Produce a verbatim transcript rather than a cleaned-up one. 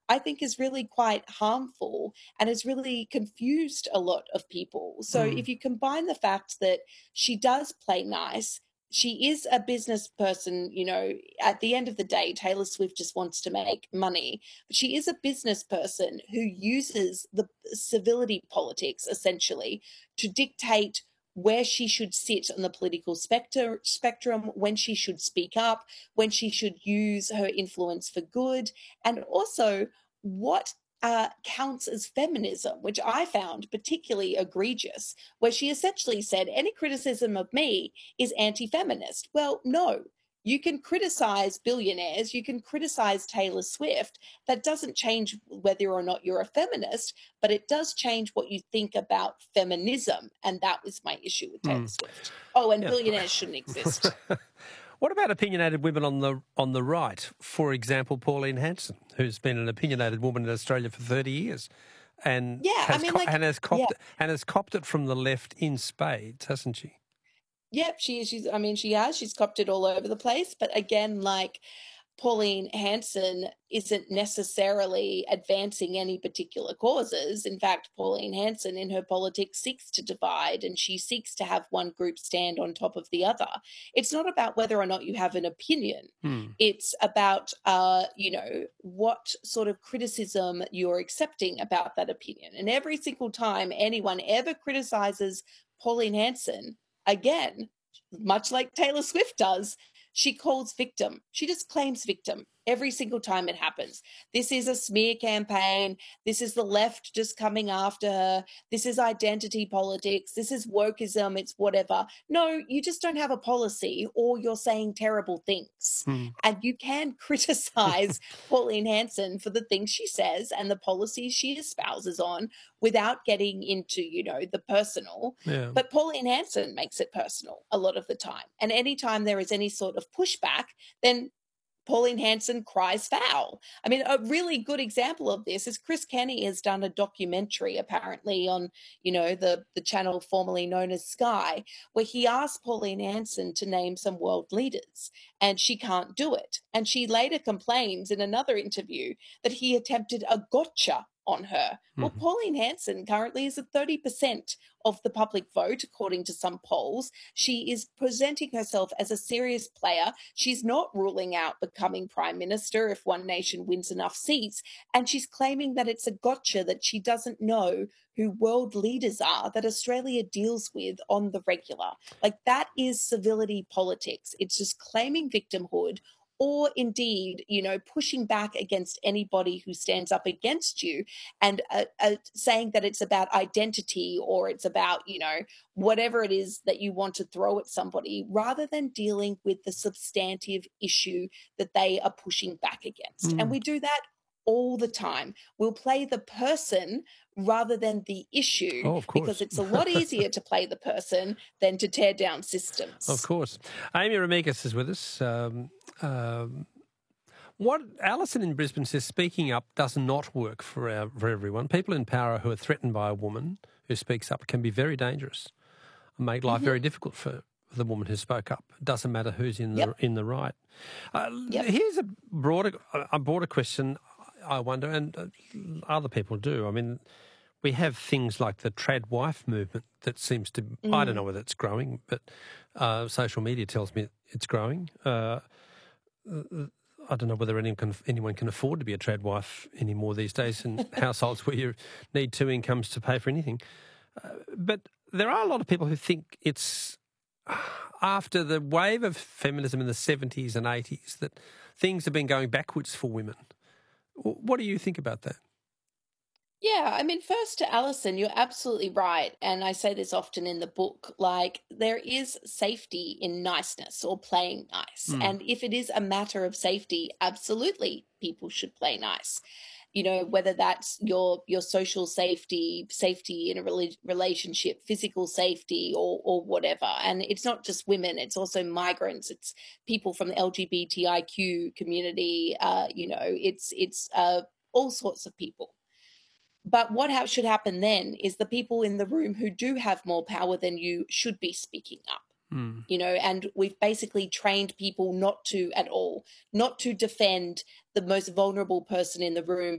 I think is really quite harmful and has really confused a lot of people. So Mm. if you combine the fact that she does play nice, she is a business person, you know, at the end of the day, Taylor Swift just wants to make money. But she is a business person who uses the civility politics essentially to dictate where she should sit on the political spectrum, spectrum, when she should speak up, when she should use her influence for good, and also what uh, counts as feminism, which I found particularly egregious, where she essentially said any criticism of me is anti-feminist. Well, no. You can criticize billionaires, you can criticize Taylor Swift. That doesn't change whether or not you're a feminist, but it does change what you think about feminism. And that was my issue with Taylor Mm. Swift. Oh, and Yeah. billionaires shouldn't exist. What about opinionated women on the on the right? For example, Pauline Hanson, who's been an opinionated woman in Australia for thirty years, and Yeah, I has mean, co- like, and has yeah. copped and has copped it from the left in spades, hasn't she? Yep, she she's I mean, she has. She's copped it all over the place. But again, like Pauline Hanson isn't necessarily advancing any particular causes. In fact, Pauline Hanson in her politics seeks to divide and she seeks to have one group stand on top of the other. It's not about whether or not you have an opinion. Hmm. It's about, uh, you know, what sort of criticism you're accepting about that opinion. And every single time anyone ever criticizes Pauline Hanson, again, much like Taylor Swift does, she calls victim. She just claims victim every single time it happens. This is a smear campaign. This is the left just coming after her. This is identity politics. This is wokeism. It's whatever. No, you just don't have a policy or you're saying terrible things. Hmm. And you can criticize Pauline Hanson for the things she says and the policies she espouses on without getting into, you know, the personal. Yeah. But Pauline Hanson makes it personal a lot of the time. And anytime there is any sort of pushback, then Pauline Hanson cries foul. I mean, a really good example of this is Chris Kenny has done a documentary apparently on, you know, the, the channel formerly known as Sky, where he asked Pauline Hanson to name some world leaders and she can't do it. And she later complains in another interview that he attempted a gotcha on her. Well, Mhm. Pauline Hanson currently is at thirty percent of the public vote, according to some polls. She is presenting herself as a serious player. She's not ruling out becoming prime minister if One Nation wins enough seats. And she's claiming that it's a gotcha, that she doesn't know who world leaders are that Australia deals with on the regular. Like, that is civility politics. It's just claiming victimhood, or indeed, you know, pushing back against anybody who stands up against you and uh, uh, saying that it's about identity or it's about, you know, whatever it is that you want to throw at somebody, rather than dealing with the substantive issue that they are pushing back against. Mm. And we do that all the time. We'll play the person rather than the issue, Oh, of course. because it's a lot easier to play the person than to tear down systems. Of course. Amy Ramikis is with us. Um, um, what Alison in Brisbane says, speaking up does not work for our, for everyone. People in power who are threatened by a woman who speaks up can be very dangerous and make life Mm-hmm. very difficult for the woman who spoke up. It doesn't matter who's in Yep. the in the right. Uh, Yep. Here's a broader a broader question, I wonder, and uh, other people do. I mean, we have things like the trad wife movement that seems to, Mm. I don't know whether it's growing, but uh, social media tells me it's growing. Uh, I don't know whether anyone can, anyone can afford to be a trad wife anymore these days in households where you need two incomes to pay for anything. Uh, but there are a lot of people who think it's after the wave of feminism in the seventies and eighties that things have been going backwards for women. What do you think about that? Yeah, I mean, first to Alison, you're absolutely right. And I say this often in the book, like, there is safety in niceness or playing nice. Mm. And if it is a matter of safety, absolutely people should play nice. You know, whether that's your your social safety, safety in a rela- relationship, physical safety, or or whatever. And it's not just women; it's also migrants. It's people from the L G B T I Q community. Uh, you know, it's it's uh, all sorts of people. But what ha- should happen then is the people in the room who do have more power than you should be speaking up. Mm. You know, and we've basically trained people not to at all, not to defend the most vulnerable person in the room,